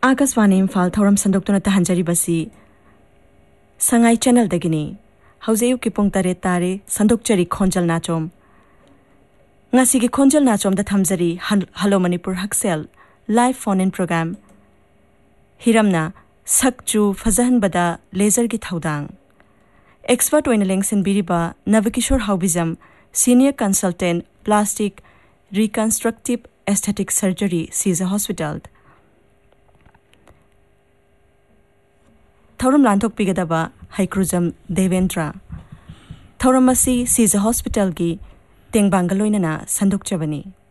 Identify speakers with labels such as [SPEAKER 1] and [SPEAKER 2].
[SPEAKER 1] Akashvani Imphal थौरम संदोक्तुना तहंजरीबसी Sangai channel दगिनी हौजेयु की पुंग तरे तारे संदोक्चरी खोंजल नाचोम ngasi gi khonjal na chom da thamjari hello manipur haksel live phone in program hiramna sakchu fajahan bada laser gi thaudang expert oina lengsin biriba navakishore haubizam senior consultant plastic reconstructive aesthetic surgery Caesar Hospital thauram lanthok pigadaba haikrujam devendra thauramasi Caesar Hospital gi Teng Bangaloina na Sanduk Chavani.